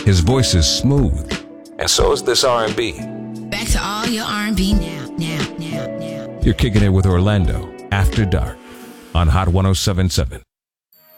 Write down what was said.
His voice is smooth, and so is this R&B. Back to all your R&B now. You're kicking it with Orlando After Dark on Hot 107.7.